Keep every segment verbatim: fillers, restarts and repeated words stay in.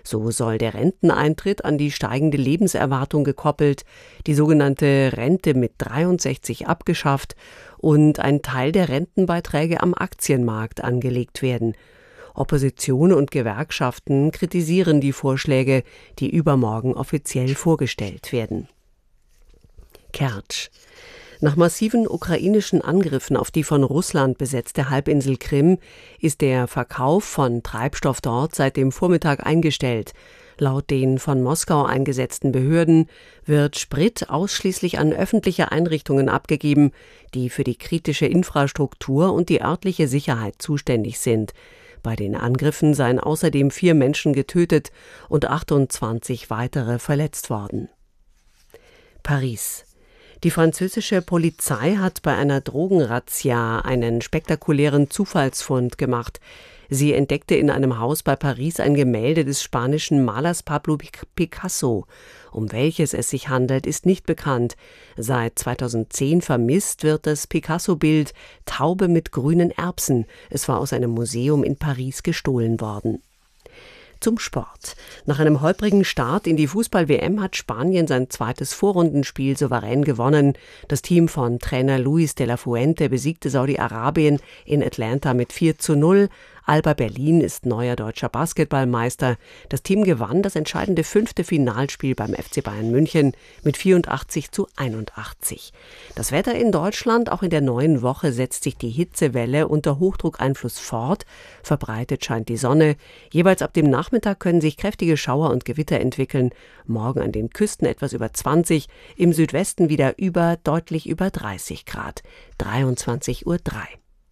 So soll der Renteneintritt an die steigende Lebenserwartung gekoppelt, die sogenannte Rente mit dreiundsechzig abgeschafft und ein Teil der Rentenbeiträge am Aktienmarkt angelegt werden. Opposition und Gewerkschaften kritisieren die Vorschläge, die übermorgen offiziell vorgestellt werden. Kertsch. Nach massiven ukrainischen Angriffen auf die von Russland besetzte Halbinsel Krim ist der Verkauf von Treibstoff dort seit dem Vormittag eingestellt. Laut den von Moskau eingesetzten Behörden wird Sprit ausschließlich an öffentliche Einrichtungen abgegeben, die für die kritische Infrastruktur und die örtliche Sicherheit zuständig sind. Bei den Angriffen seien außerdem vier Menschen getötet und achtundzwanzig weitere verletzt worden. Paris. Die französische Polizei hat bei einer Drogenrazzia einen spektakulären Zufallsfund gemacht. Sie entdeckte in einem Haus bei Paris ein Gemälde des spanischen Malers Pablo Picasso. Um welches es sich handelt, ist nicht bekannt. Seit zweitausendzehn vermisst wird das Picasso-Bild Taube mit grünen Erbsen. Es war aus einem Museum in Paris gestohlen worden. Zum Sport. Nach einem holprigen Start in die Fußball-W M hat Spanien sein zweites Vorrundenspiel souverän gewonnen. Das Team von Trainer Luis de la Fuente besiegte Saudi-Arabien in Atlanta mit vier zu null. Alba Berlin ist neuer deutscher Basketballmeister. Das Team gewann das entscheidende fünfte Finalspiel beim F C Bayern München mit vierundachtzig zu einundachtzig. Das Wetter in Deutschland, auch in der neuen Woche setzt sich die Hitzewelle unter Hochdruckeinfluss fort. Verbreitet scheint die Sonne. Jeweils ab dem Nachmittag können sich kräftige Schauer und Gewitter entwickeln. Morgen an den Küsten etwas über zwanzig, im Südwesten wieder über, deutlich über dreißig Grad. dreiundzwanzig Uhr drei.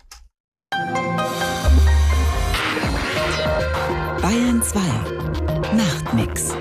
Bayern zwei. Nachtmix.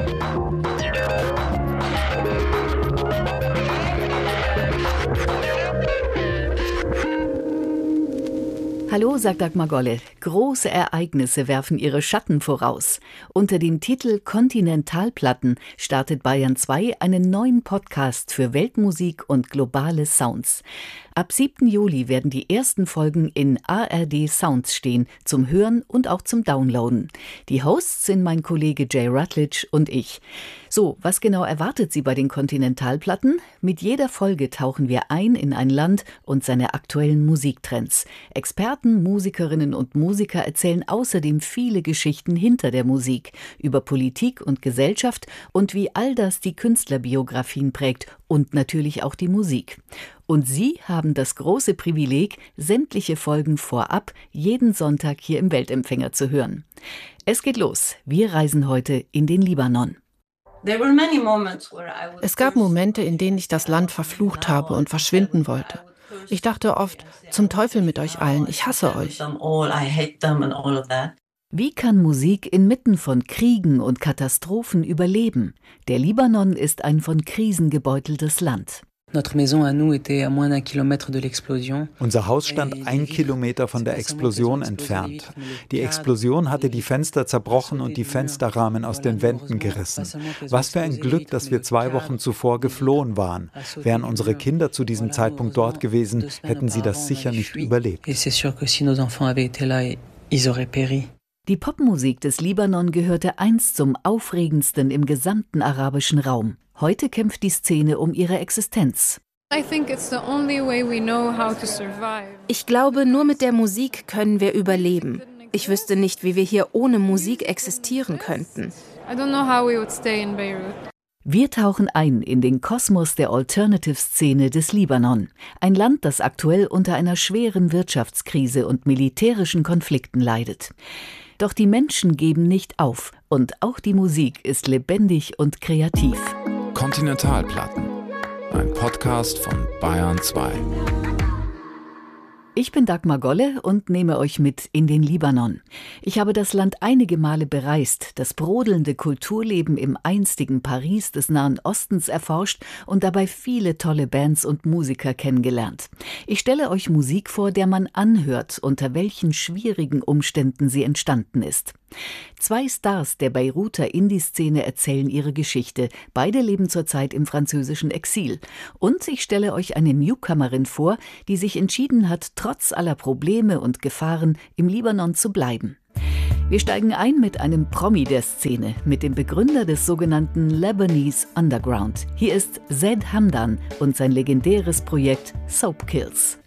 Hallo, sagt Dagmar Golle. Große Ereignisse werfen ihre Schatten voraus. Unter dem Titel Kontinentalplatten startet Bayern zwei einen neuen Podcast für Weltmusik und globale Sounds. Ab siebten Juli werden die ersten Folgen in A R D Sounds stehen, zum Hören und auch zum Downloaden. Die Hosts sind mein Kollege Jay Rutledge und ich. So, was genau erwartet Sie bei den Kontinentalplatten? Mit jeder Folge tauchen wir ein in ein Land und seine aktuellen Musiktrends. Experten, Musikerinnen und Musiker erzählen außerdem viele Geschichten hinter der Musik, über Politik und Gesellschaft und wie all das die Künstlerbiografien prägt und natürlich auch die Musik. Und Sie haben das große Privileg, sämtliche Folgen vorab jeden Sonntag hier im Weltempfänger zu hören. Es geht los. Wir reisen heute in den Libanon. Es gab Momente, in denen ich das Land verflucht habe und verschwinden wollte. Ich dachte oft, zum Teufel mit euch allen, ich hasse euch. Wie kann Musik inmitten von Kriegen und Katastrophen überleben? Der Libanon ist ein von Krisen gebeuteltes Land. Unser Haus stand ein Kilometer von der Explosion entfernt. Die Explosion hatte die Fenster zerbrochen und die Fensterrahmen aus den Wänden gerissen. Was für ein Glück, dass wir zwei Wochen zuvor geflohen waren. Wären unsere Kinder zu diesem Zeitpunkt dort gewesen, hätten sie das sicher nicht überlebt. Die Popmusik des Libanon gehörte einst zum aufregendsten im gesamten arabischen Raum. Heute kämpft die Szene um ihre Existenz. Ich glaube, nur mit der Musik können wir überleben. Ich wüsste nicht, wie wir hier ohne Musik existieren könnten. Wir tauchen ein in den Kosmos der Alternative-Szene des Libanon. Ein Land, das aktuell unter einer schweren Wirtschaftskrise und militärischen Konflikten leidet. Doch die Menschen geben nicht auf und auch die Musik ist lebendig und kreativ. Kontinentalplatten, ein Podcast von Bayern zwei. Ich bin Dagmar Golle und nehme euch mit in den Libanon. Ich habe das Land einige Male bereist, das brodelnde Kulturleben im einstigen Paris des Nahen Ostens erforscht und dabei viele tolle Bands und Musiker kennengelernt. Ich stelle euch Musik vor, der man anhört, unter welchen schwierigen Umständen sie entstanden ist. Zwei Stars der Beiruter Indie-Szene erzählen ihre Geschichte. Beide leben zurzeit im französischen Exil. Und ich stelle euch eine Newcomerin vor, die sich entschieden hat, trotz aller Probleme und Gefahren im Libanon zu bleiben. Wir steigen ein mit einem Promi der Szene, mit dem Begründer des sogenannten Lebanese Underground. Hier ist Zed Hamdan und sein legendäres Projekt Soap Kills.